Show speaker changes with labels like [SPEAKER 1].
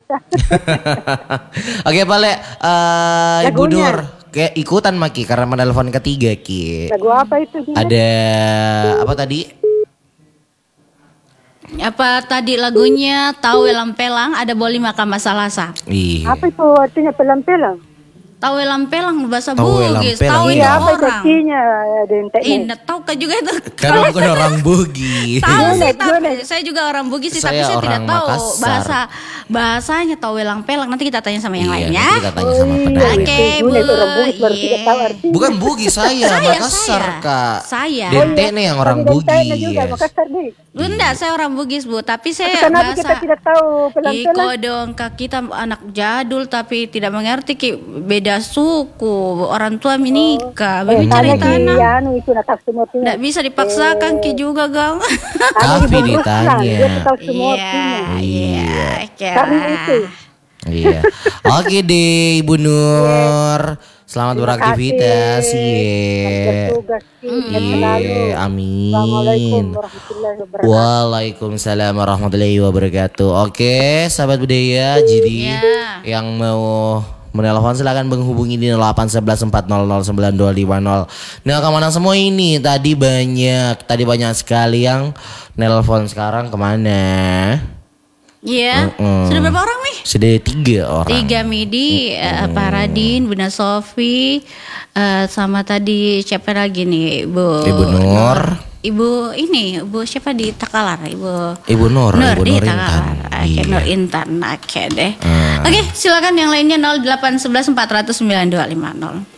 [SPEAKER 1] Oke, Pale, Ibu
[SPEAKER 2] Lagunya.
[SPEAKER 1] Nur, kayak ikutan Maki karena menelpon ketiga Ki.
[SPEAKER 2] Lagu apa itu? Gina?
[SPEAKER 1] Ada apa tadi?
[SPEAKER 3] Apa tadi lagunya Tahu Lampelang ada Boli Maka Masalasa.
[SPEAKER 1] Ih.
[SPEAKER 2] Apa itu artinya pelang-pelang?
[SPEAKER 3] Tahu Lampelang bahasa
[SPEAKER 1] Tahu
[SPEAKER 3] Bugis.
[SPEAKER 1] Lampelang,
[SPEAKER 3] Tahu
[SPEAKER 1] iya.
[SPEAKER 3] itu
[SPEAKER 2] Apa itu
[SPEAKER 3] orang.
[SPEAKER 2] artinya? Ada yang teknik.
[SPEAKER 3] Nggak tahu kan juga itu.
[SPEAKER 1] Karena bukan orang Bugis.
[SPEAKER 3] Tahu sih,
[SPEAKER 2] Gimana?
[SPEAKER 3] tapi saya juga orang Bugis sih, tapi
[SPEAKER 1] Saya
[SPEAKER 3] saya tidak
[SPEAKER 1] orang
[SPEAKER 3] tahu
[SPEAKER 1] Makassar.
[SPEAKER 3] bahasanya Tahu Lampelang. Nanti kita tanya sama yang lain
[SPEAKER 1] Iya,
[SPEAKER 3] ya.
[SPEAKER 1] nanti kita tanya sama
[SPEAKER 2] iya,
[SPEAKER 1] pendengar.
[SPEAKER 3] Oke,
[SPEAKER 2] itu
[SPEAKER 3] Bu.
[SPEAKER 2] itu orang Bugis baru tidak tahu artinya.
[SPEAKER 1] Bukan Bugis saya, Makassar
[SPEAKER 3] saya.
[SPEAKER 1] Kak.
[SPEAKER 3] Saya.
[SPEAKER 1] Dente nih yang orang
[SPEAKER 2] Kami dan China juga,
[SPEAKER 1] Bugis.
[SPEAKER 2] Makassar deh.
[SPEAKER 3] Bunda, saya orang Bugis Bu, tapi saya
[SPEAKER 2] Kenapa kita
[SPEAKER 3] bahasa
[SPEAKER 2] tidak tahu pelang-pelang?
[SPEAKER 3] Iko dong, Kak, kita anak jadul tapi tidak mengerti Ki, beda suku, orang tua menikah, berbicara di tanah.
[SPEAKER 2] Anu itu nak semua artinya.
[SPEAKER 3] Tidak bisa dipaksakan Ki juga, Gang.
[SPEAKER 1] Tapi
[SPEAKER 2] Ibu Ruslan,
[SPEAKER 1] ditanya.
[SPEAKER 2] Dia tahu semua
[SPEAKER 3] Iya,
[SPEAKER 2] artinya.
[SPEAKER 3] iya.
[SPEAKER 2] Karena itu.
[SPEAKER 1] Iya. Oke deh Ibu Nur. Selamat beraktivitas. Iya.
[SPEAKER 2] Bertugas selalu.
[SPEAKER 1] Iya, amin.
[SPEAKER 2] Assalamualaikum warahmatullahi wabarakatuh.
[SPEAKER 1] Waalaikumsalam warahmatullahi wabarakatuh. Oke, sahabat budaya, jadi
[SPEAKER 3] Iya.
[SPEAKER 1] yang mau menelpon silakan menghubungi di 0811400925. Nah, kemana semua ini? Tadi banyak sekali yang nelpon. Sekarang kemana?
[SPEAKER 3] Iya. Sudah berapa orang nih?
[SPEAKER 1] Sudah 3 orang.
[SPEAKER 3] 3 Midi, Pak Radin, Bunda Sofi, sama tadi siapa lagi nih,
[SPEAKER 1] Ibu Nur.
[SPEAKER 3] Ibu ini, Ibu siapa di Takalar, Ibu
[SPEAKER 1] Nur
[SPEAKER 3] di
[SPEAKER 1] Intan.
[SPEAKER 3] Takalar. Oke,
[SPEAKER 1] Iya.
[SPEAKER 3] Nur Intan. Oke deh. Oke, silakan yang lainnya 0811 400 9250.